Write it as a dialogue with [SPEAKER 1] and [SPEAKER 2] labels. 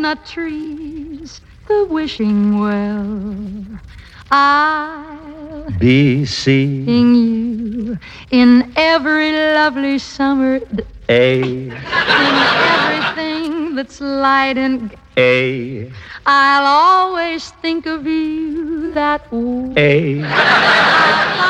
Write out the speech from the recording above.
[SPEAKER 1] the trees, the wishing well. I'll
[SPEAKER 2] be seeing
[SPEAKER 1] you in every lovely summer
[SPEAKER 2] in
[SPEAKER 1] everything that's light and
[SPEAKER 2] a
[SPEAKER 1] I'll always think of you that way.
[SPEAKER 2] a